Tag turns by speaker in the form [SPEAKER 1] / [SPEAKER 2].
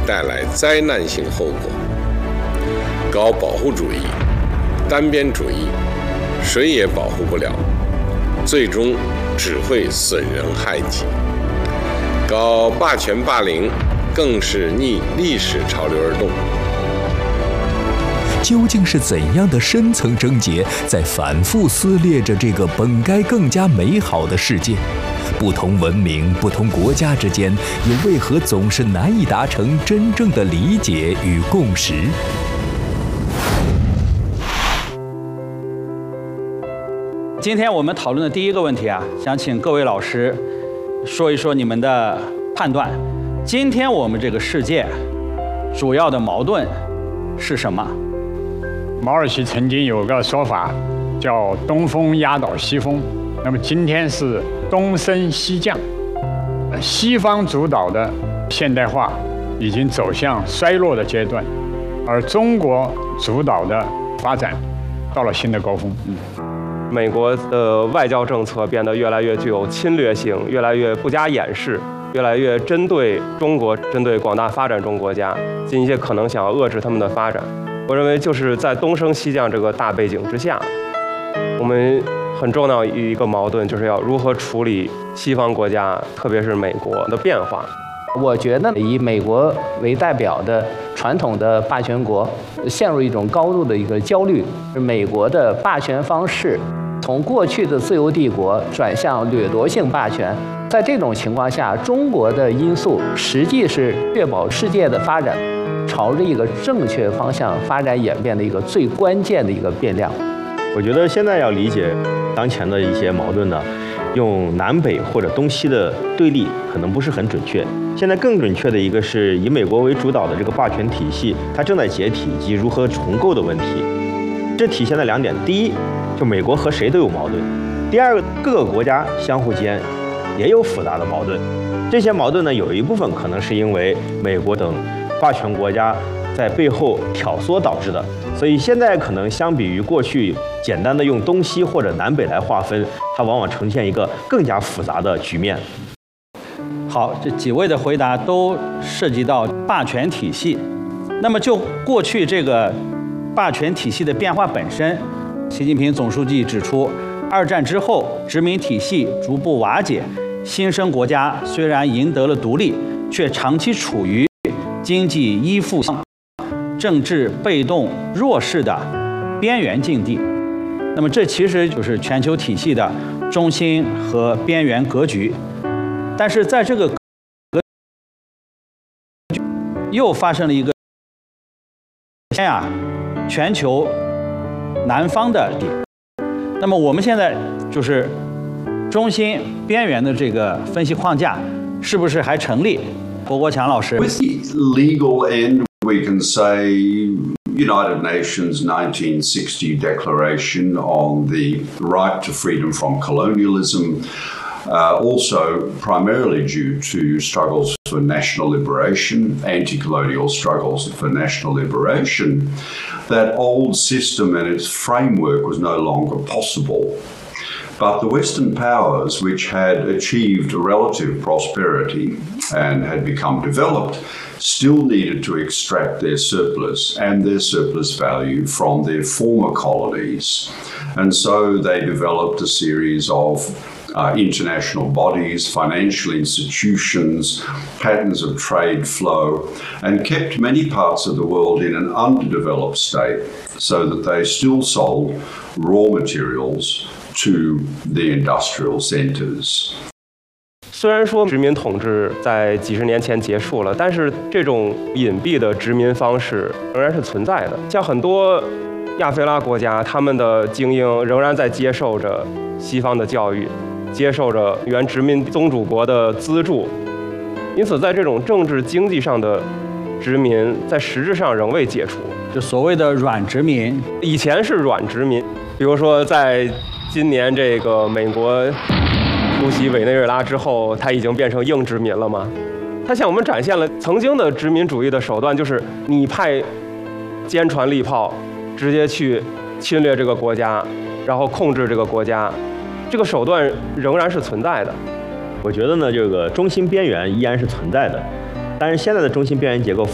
[SPEAKER 1] 带来灾难性后果。搞保护主义、单边主义，谁也保护不了，最终只会损人害己。搞霸权霸凌，更是逆历史潮流而动。
[SPEAKER 2] 究竟是怎样的深层症结，在反复撕裂着这个本该更加美好的世界？不同文明、不同国家之间，又为何总是难以达成真正的理解与共识？
[SPEAKER 3] 今天我们讨论的第一个问题啊，想请各位老师说一说你们的判断。今天我们这个世界主要的矛盾是什么？
[SPEAKER 4] 毛主席曾经有个说法，叫“东风压倒西风”。那么今天是东升西降，西方主导的现代化已经走向衰落的阶段，而中国主导的发展到了新的高峰。
[SPEAKER 5] 美国的外交政策变得越来越具有侵略性，越来越不加掩饰，越来越针对中国，针对广大发展中国家，尽一切可能想要遏制他们的发展。我认为就是在东升西降这个大背景之下，我们很重要一个矛盾就是要如何处理西方国家，特别是美国的变化。
[SPEAKER 6] 我觉得以美国为代表的传统的霸权国陷入一种高度的一个焦虑，美国的霸权方式从过去的自由帝国转向掠夺性霸权。在这种情况下，中国的因素实际是确保世界的发展朝着一个正确方向发展演变的一个最关键的一个变量。
[SPEAKER 7] 我觉得现在要理解当前的一些矛盾呢，用南北或者东西的对立可能不是很准确。现在更准确的一个是以美国为主导的这个霸权体系，它正在解体以及如何重构的问题。这体现在两点：第一，就美国和谁都有矛盾；第二个，各个国家相互间也有复杂的矛盾。这些矛盾呢，有一部分可能是因为美国等霸权国家在背后挑唆导致的，所以现在可能相比于过去简单的用东西或者南北来划分，它往往呈现一个更加复杂的局面。
[SPEAKER 3] 好，这几位的回答都涉及到霸权体系。那么就过去这个霸权体系的变化本身，习近平总书记指出，二战之后殖民体系逐步瓦解，新生国家虽然赢得了独立，却长期处于经济依附、政治被动弱势的边缘境地。那么这其实就是全球体系的中心和边缘格局。但是在这个又发生了一个全球南方的那么我们现在就是中心边缘的这个分析框架是不是还成立？郭国强老师。
[SPEAKER 8] With the legal end, we can say United Nations 1960 Declaration on the right to freedom from colonialism, also primarily due to struggles for national liberation, anti-colonial struggles for national liberation, that old system and its framework was no longer possible. But the Western powers, which had achieved relative prosperity and had become developed, still needed to extract their surplus and their surplus value from their former colonies. And so they developed a series of international bodies, financial institutions, patterns of trade flow, and kept many parts of the world in an underdeveloped state so that they still sold raw materials to the industrial centers.
[SPEAKER 5] 虽然说殖民统治在几十年前结束了，但是这种隐蔽的殖民方式仍然是存在的。像很多亚非拉国家，他们的精英仍然在接受着西方的教育，接受着原殖民宗主国的资助，因此在这种政治经济上的殖民，在实质上仍未解除。
[SPEAKER 3] 就所谓的软殖民，
[SPEAKER 5] 以前是软殖民，比如说在今年这个美国突袭委内瑞拉之后，它已经变成硬殖民了吗？它向我们展现了曾经的殖民主义的手段，就是你派坚船利炮，直接去侵略这个国家，然后控制这个国家，这个手段仍然是存在的。
[SPEAKER 7] 我觉得呢，这个中心边缘依然是存在的，但是现在的中心边缘结构